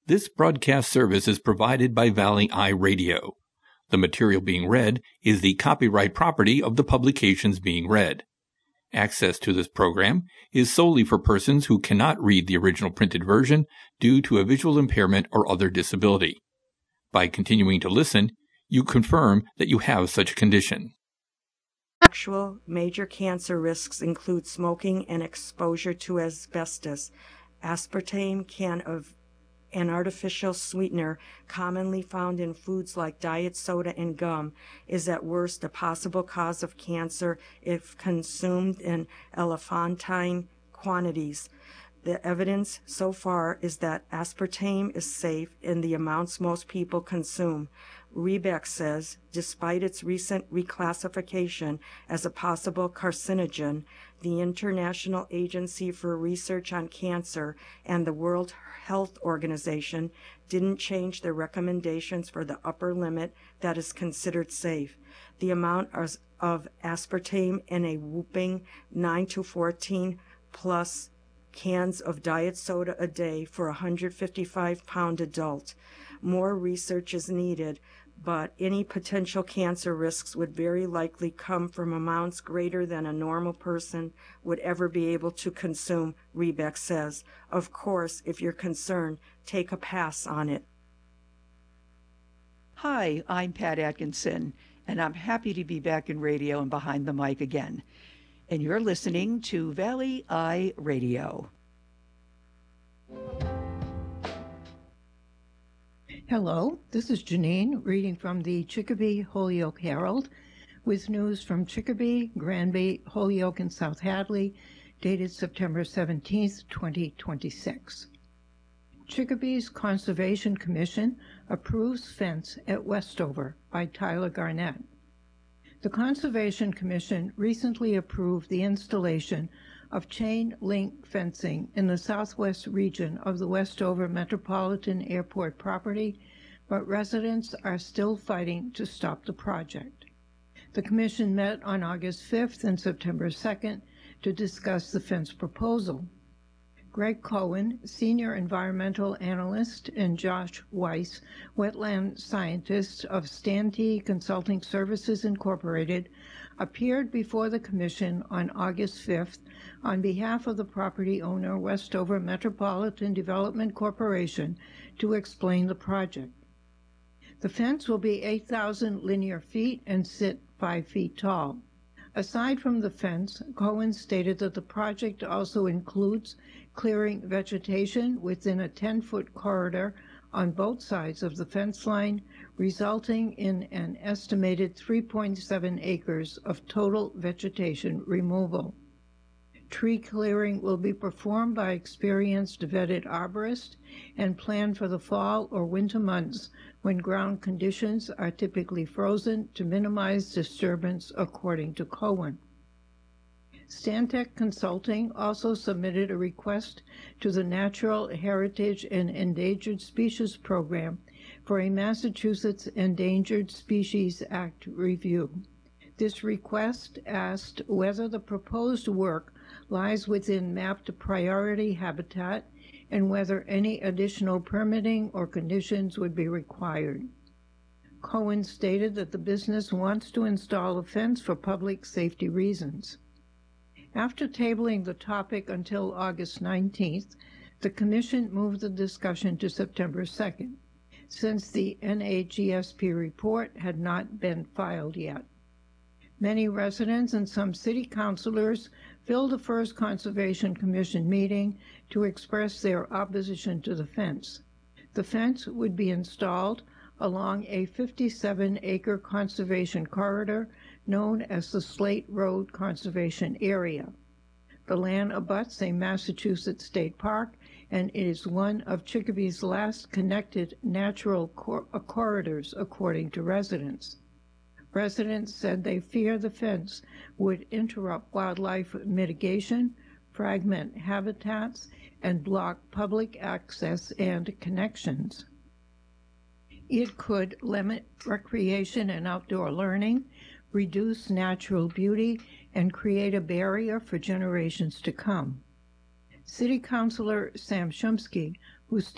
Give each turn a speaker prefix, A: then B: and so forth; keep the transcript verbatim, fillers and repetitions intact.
A: This broadcast service is provided by Valley Eye Radio. The material being read is the copyright property of the publications being read. Access to this program is solely for persons who cannot read the original printed version due to a visual impairment or other disability. By continuing to listen, you confirm that you have such a condition.
B: Actual major cancer risks include smoking and exposure to asbestos. Aspartame can of an artificial sweetener commonly found in foods like diet soda and gum is at worst a possible cause of cancer if consumed in elephantine quantities. The evidence so far is that aspartame is safe in the amounts most people consume. Rebec says, despite its recent reclassification as a possible carcinogen, the International Agency for Research on Cancer and the World Health Organization didn't change their recommendations for the upper limit that is considered safe. The amount of aspartame in a whopping nine to fourteen plus cans of diet soda a day for a one hundred fifty-five pound adult. More research is needed, but any potential cancer risks would very likely come from amounts greater than a normal person would ever be able to consume, Rebec says. Of course, if you're concerned, take a pass on it.
C: Hi, I'm Pat Atkinson, and I'm happy to be back in radio and behind the mic again. And you're listening to Valley Eye Radio.
D: Hello, this is Janine reading from the Chicopee Holyoke Herald with news from Chicopee, Granby, Holyoke, and South Hadley, dated September seventeenth, twenty twenty-six. Chicopee's Conservation Commission approves fence at Westover by Tyler Garnett. The Conservation Commission recently approved the installation of chain link fencing in the southwest region of the Westover Metropolitan Airport property, but residents are still fighting to stop the project. The Commission met on August fifth and September second to discuss the fence proposal. Greg Cohen, Senior Environmental Analyst, and Josh Weiss, Wetland Scientist of Stantee Consulting Services Incorporated, appeared before the Commission on August fifth on behalf of the property owner Westover Metropolitan Development Corporation to explain the project. The fence will be eight thousand linear feet and sit five feet tall. Aside from the fence, Cohen stated that the project also includes clearing vegetation within a ten-foot corridor on both sides of the fence line, resulting in an estimated three point seven acres of total vegetation removal. Tree clearing will be performed by experienced vetted arborists and planned for the fall or winter months when ground conditions are typically frozen to minimize disturbance, according to Cohen. Stantec Consulting also submitted a request to the Natural Heritage and Endangered Species Program for a Massachusetts Endangered Species Act review. This request asked whether the proposed work lies within mapped priority habitat and whether any additional permitting or conditions would be required. Cohen stated that the business wants to install a fence for public safety reasons. After tabling the topic until August nineteenth, the Commission moved the discussion to September second, since the N A G S P report had not been filed yet. Many residents and some city councilors filled the first Conservation Commission meeting to express their opposition to the fence. The fence would be installed along a fifty-seven acre conservation corridor known as the Slate Road Conservation Area. The land abuts a Massachusetts state park, and it is one of Chicopee's last connected natural cor- corridors, according to residents. Residents said they fear the fence would interrupt wildlife mitigation, fragment habitats, and block public access and connections. It could limit recreation and outdoor learning, reduce natural beauty, and create a barrier for generations to come. City Councilor Sam Shumsky, who